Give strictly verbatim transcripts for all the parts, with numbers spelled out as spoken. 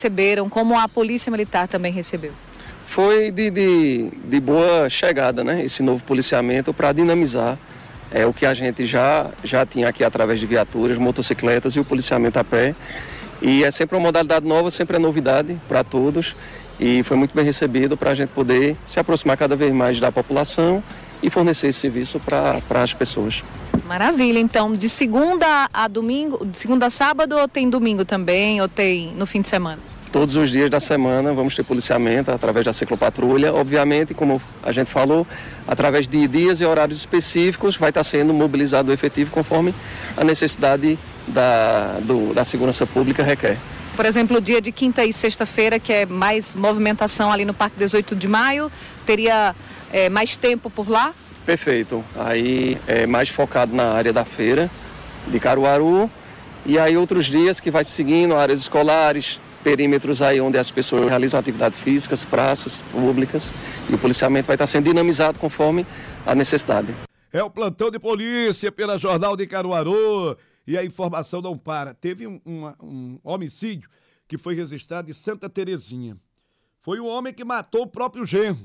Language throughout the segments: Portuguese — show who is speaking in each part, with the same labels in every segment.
Speaker 1: Receberam, como a Polícia Militar também recebeu?
Speaker 2: Foi de, de, de boa chegada, né? Esse novo policiamento para dinamizar é, o que a gente já, já tinha aqui através de viaturas, motocicletas e o policiamento a pé. E é sempre uma modalidade nova, sempre é novidade para todos. E foi muito bem recebido para a gente poder se aproximar cada vez mais da população e fornecer esse serviço para as pessoas.
Speaker 1: Maravilha, então de segunda a domingo, de segunda a sábado ou tem domingo também, ou tem no fim de semana?
Speaker 2: Todos os dias da semana vamos ter policiamento através da ciclopatrulha. Obviamente, como a gente falou, através de dias e horários específicos vai estar sendo mobilizado o efetivo conforme a necessidade da, do, da segurança pública requer.
Speaker 1: Por exemplo, o dia de quinta e sexta-feira, que é mais movimentação ali no Parque dezoito de maio, teria é, mais tempo por lá?
Speaker 2: Perfeito. Aí é mais focado na área da feira de Caruaru. E aí outros dias que vai seguindo áreas escolares, perímetros aí onde as pessoas realizam atividades físicas, praças públicas, e o policiamento vai estar sendo dinamizado conforme a necessidade.
Speaker 3: É o plantão de polícia pela Jornal de Caruaru e a informação não para. Teve um, um, um homicídio que foi registrado em Santa Terezinha. Foi um homem que matou o próprio genro.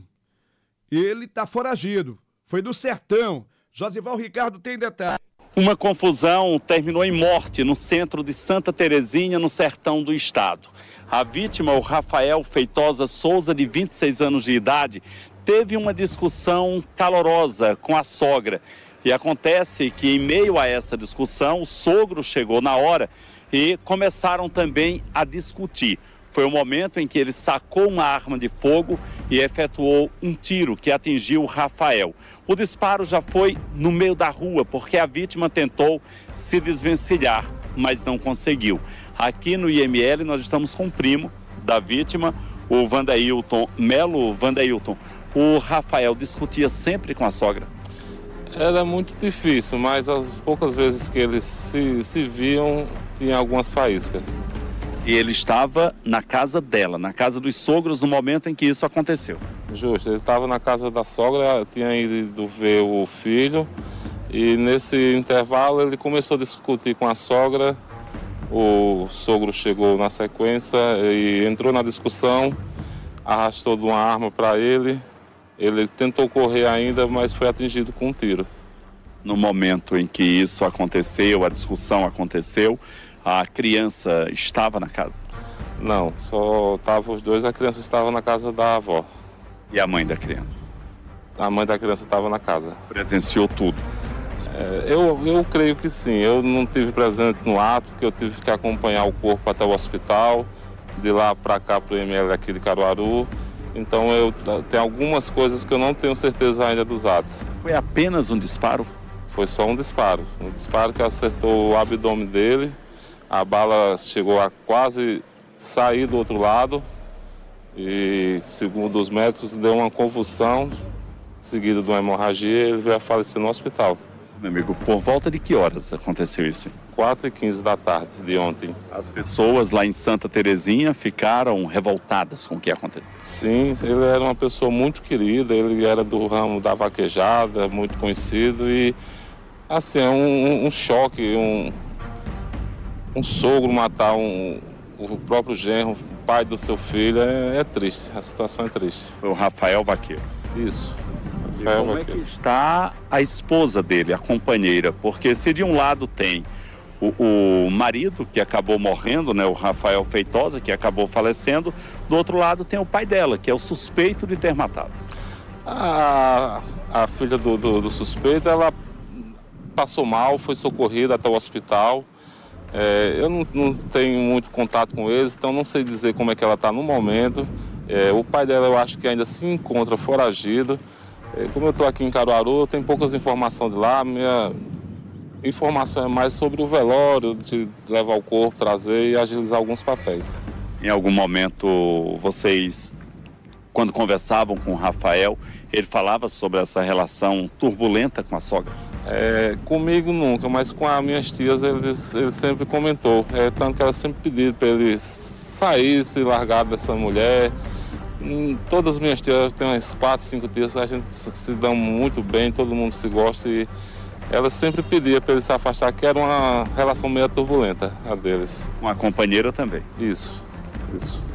Speaker 3: Ele está foragido. Foi do Sertão. Josival Ricardo tem detalhe.
Speaker 4: Uma confusão terminou em morte no centro de Santa Terezinha, no sertão do estado. A vítima, o Rafael Feitosa Souza, de vinte e seis anos de idade, teve uma discussão calorosa com a sogra. E acontece que, em meio a essa discussão, o sogro chegou na hora e começaram também a discutir. Foi o momento em que ele sacou uma arma de fogo e efetuou um tiro que atingiu o Rafael. O disparo já foi no meio da rua, porque a vítima tentou se desvencilhar, mas não conseguiu. Aqui no I M L nós estamos com o primo da vítima, o Vandailton Melo. Vandailton, o Rafael discutia sempre com a sogra?
Speaker 5: Era muito difícil, mas as poucas vezes que eles se, se viam, tinha algumas faíscas.
Speaker 4: E ele estava na casa dela, na casa dos sogros, no momento em que isso aconteceu.
Speaker 5: Justo, ele estava na casa da sogra, tinha ido ver o filho e nesse intervalo ele começou a discutir com a sogra. O sogro chegou na sequência e entrou na discussão, arrastou de uma arma para ele. Ele tentou correr ainda, mas foi atingido com um tiro.
Speaker 4: No momento em que isso aconteceu, a discussão aconteceu, a criança estava na casa?
Speaker 5: Não, só estavam os dois, a criança estava na casa da avó.
Speaker 4: E a mãe da criança?
Speaker 5: A mãe da criança estava na casa.
Speaker 4: Presenciou tudo?
Speaker 5: É, eu, eu creio que sim, eu não tive presente no ato, porque eu tive que acompanhar o corpo até o hospital, de lá para cá para o I M L aqui de Caruaru. Então eu tenho algumas coisas que eu não tenho certeza ainda dos atos.
Speaker 4: Foi apenas um disparo?
Speaker 5: Foi só um disparo, um disparo que acertou o abdômen dele. A bala chegou a quase sair do outro lado e, segundo os médicos, deu uma convulsão, seguida de uma hemorragia, e ele veio a falecer no hospital.
Speaker 4: Meu amigo, por volta de que horas aconteceu isso?
Speaker 5: quatro e quinze da tarde de ontem.
Speaker 4: As pessoas lá em Santa Terezinha ficaram revoltadas com o que aconteceu?
Speaker 5: Sim, ele era uma pessoa muito querida, ele era do ramo da vaquejada, muito conhecido e, assim, é um, um choque, um... Um sogro matar um, o próprio genro, o pai do seu filho, é, é triste, a situação é triste.
Speaker 4: Foi o Rafael Vaqueiro?
Speaker 5: Isso.
Speaker 4: E como Vaqueiro. É que está a esposa dele, a companheira? Porque se de um lado tem o, o marido, que acabou morrendo, né, o Rafael Feitosa, que acabou falecendo, do outro lado tem o pai dela, que é o suspeito de ter matado.
Speaker 5: A, a filha do, do, do suspeito, ela passou mal, foi socorrida até o hospital. É, eu não, não tenho muito contato com eles, então não sei dizer como é que ela está no momento. É, o pai dela eu acho que ainda se encontra foragido. É, como eu estou aqui em Caruaru, eu tenho poucas informações de lá. Minha informação é mais sobre o velório, de levar o corpo, trazer e agilizar alguns papéis.
Speaker 4: Em algum momento vocês, quando conversavam com o Rafael, ele falava sobre essa relação turbulenta com a sogra?
Speaker 5: É, comigo nunca, mas com as minhas tias ele, ele sempre comentou. É, tanto que ela sempre pediu para ele sair, se largar dessa mulher. Todas as minhas tias, tem umas quatro, cinco tias, a gente se dá muito bem, todo mundo se gosta e ela sempre pedia para ele se afastar, que era uma relação meio turbulenta, a deles.
Speaker 4: Uma companheira também?
Speaker 5: Isso. Isso.